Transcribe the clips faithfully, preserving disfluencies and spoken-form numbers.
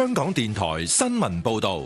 香港電台新聞報道。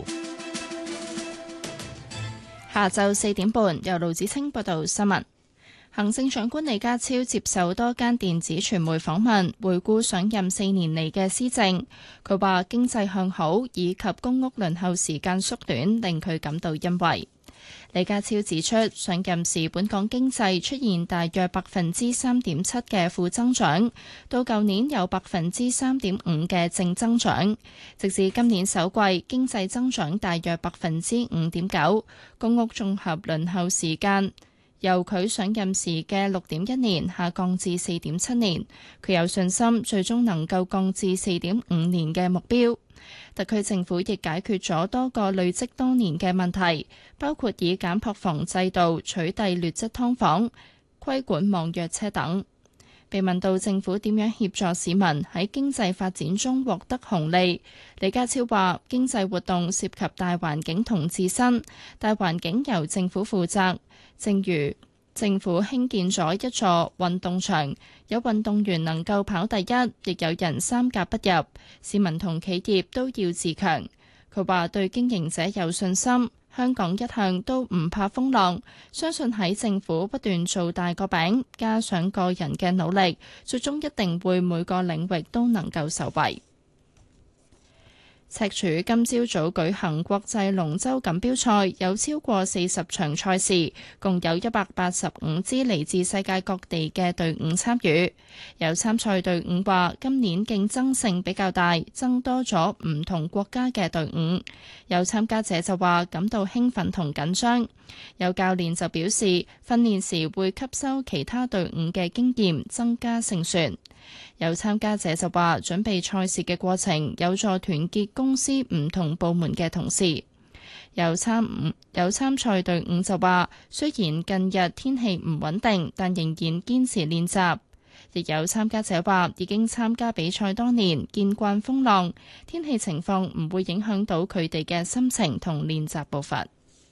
下晝四點半，由盧子清報道新聞。行政長官李家超接受多間電子傳媒訪問，回顧上任四年嚟嘅施政。佢話經濟向好以及公屋輪候時間縮短，令佢感到欣慰。李家超指出，上任時本港經濟出現大約百分之三點七嘅負增長，到舊年有百分之三點五嘅正增長，直至今年首季經濟增長大約百分之五點九，公屋綜合輪候時間由佢上任時嘅六點一年下降至四點七年，佢有信心最終能夠降至四點五年嘅目標。特區政府亦解決咗多個累積多年嘅問題，包括以減撲房制度取締劣質劏房、規管網約車等。被問到政府點樣協助市民喺經濟發展中獲得紅利，李家超話經濟活動涉及大環境同自身，大環境由政府負責，正如政府興建咗一座運動場，有運動員能夠跑第一，亦有人三甲不入，市民同企業都要自強。佢話對經營者有信心，香港一向都唔怕風浪，相信喺政府不斷做大個餅，加上個人嘅努力，最終一定會每個領域都能夠受惠。赤柱今朝早舉行國際龍舟錦標賽，有超過四十場賽事，共有一百八十五支嚟自世界各地嘅隊伍參與。有參賽隊伍話，今年競爭性比較大，增多咗唔同國家嘅隊伍。有參加者就話感到興奮同緊張。有教練就表示，訓練時會吸收其他隊伍嘅經驗，增加勝算。有參加者就話，準備賽事嘅過程有助團結公司唔同部門嘅同事。有參伍有參賽隊伍就話，雖然近日天氣唔穩定，但仍然堅持練習。亦有參加者話，已經參加比賽多年，見慣風浪，天氣情況唔會影響到佢哋嘅心情同練習步伐。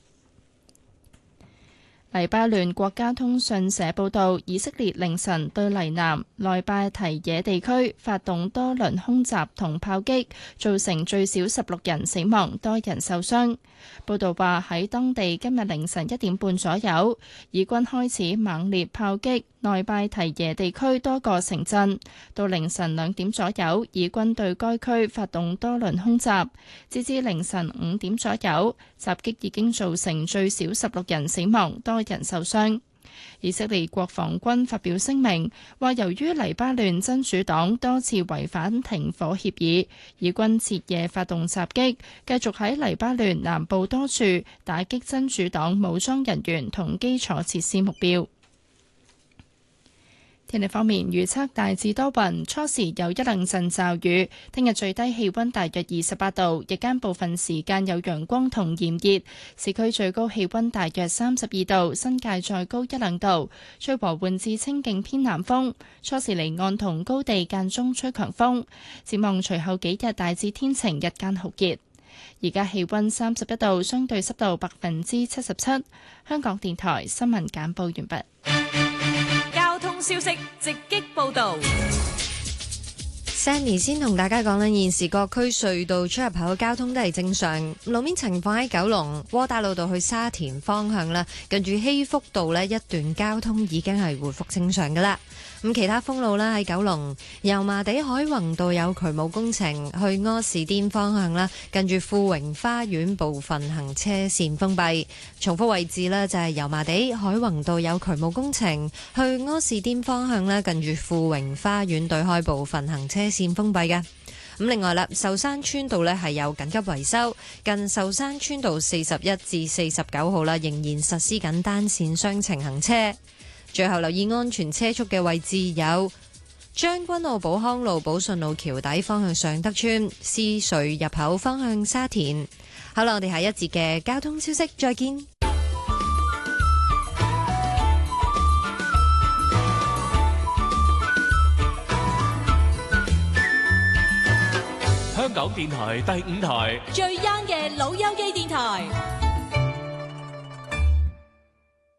黎巴嫩國家通訊社報道，以色列凌晨對黎南內拜提耶地區發動多輪空襲同炮擊，造成最少十六人死亡，多人受傷。報道話喺當地今日凌晨一點半左右，以軍開始猛烈炮擊內拜提耶地區多個城鎮，到凌晨兩點左右，以軍對該區發動多輪空襲，截至凌晨五點左右，襲擊已經造成最少十六人死亡，多人受傷。以色列國防軍發表聲明，話由於黎巴嫩真主黨多次違反停火協議，以軍徹夜發動襲擊，繼續喺黎巴嫩南部多處打擊真主黨武裝人員同基礎設施目標。天氣方面，預測大致多雲，初時有一兩陣驟雨。聽日最低氣溫大約二十八度，日間部分時間有陽光同炎熱。市區最高氣溫大約三十二度，新界再高一兩度。吹和緩至清勁偏南風，初時離岸同高地間中吹強風。展望隨後幾日大致天晴，日間酷熱。而家氣溫三十一度，相對濕度百分之七十七。香港電台新聞簡報完畢。 交通消息直擊報道。 Sandy 先同大家講咧，現時各區隧道出入口交通都係正常。路面情況喺九龍窩打老道去沙田方向啦，近住禧福道呢一段交通已經係回復正常噶啦。咁其他封路啦，喺九龍油麻地海泓道有渠務工程，去柯士甸方向啦，近住富榮花園部分行車線封閉。重複位置呢就係油麻地海泓道有渠務工程，去柯士甸方向啦，近住富榮花園對開部分行車線封閉嘅。咁另外啦，壽山村道呢係有緊急維修，近壽山村道四十一至四十九號啦，仍然實施緊單線雙程行車。最後留意安全車速嘅位置有將軍澳寶康路、寶順路橋底方向上德村、獅隧入口方向沙田。好啦，我哋下一節嘅交通消息再見。 香港電台第五台最 young 嘅老友記電台。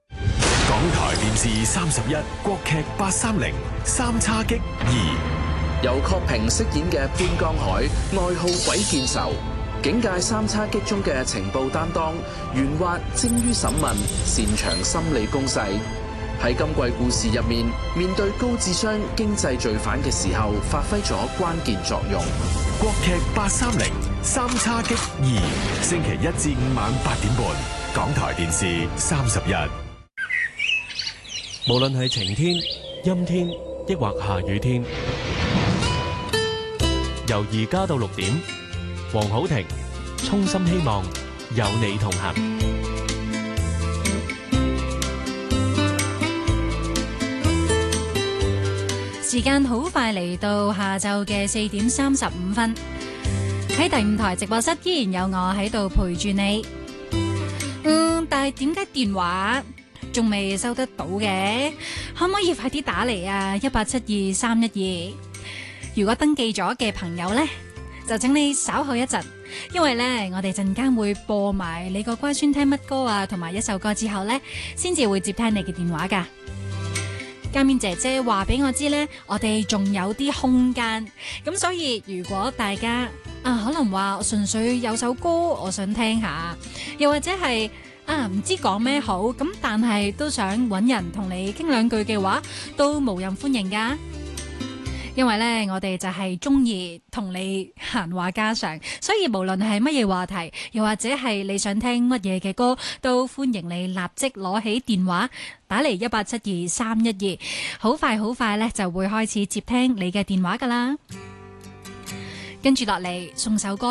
港台電視三十一，國劇八三零，三叉戟二。 由郝平飾演嘅潘江海，外號鬼見愁，警界三叉戟中嘅情報擔當，圓滑精於審問，擅長心理攻勢。喺今季故事入面，面對高智商經濟罪犯嘅時候，發揮咗關鍵作用。 國劇八三零三叉戟二，星期一至五晚八點半，港台電視三十一。 無論係晴天、陰天，抑或下雨天，由而家到六點，黃好庭衷心希望有你同行。 時間好快嚟到下晝嘅四點三十五分，喺第五台直播室依然有我喺度陪住你。嗯，但係點解電話仲未收得到嘅？可唔可以快啲打嚟啊？一八七二三一二。如果登記咗嘅朋友呢，就請你稍後一陣，因為呢，我哋陣間會播埋你個乖孫聽乜歌啊，同埋一首歌之後呢，先至會接聽你嘅電話噶。界面姐姐話俾我知呢，我哋仲有啲空間，咁所以如果大家啊可能話純粹有首歌我想聽下，又或者係啊唔知講咩好，咁但係都想搵人同你傾兩句嘅話，都無任歡迎噶。因為呢，我哋就係中意同你閒話家常，所以無論係乜嘢話題，又或者係你想聽乜嘢嘅歌，都歡迎你立即攞起電話打嚟一八七二三一二，好快好快呢就會開始接聽你嘅電話噶啦。跟住落嚟送首歌。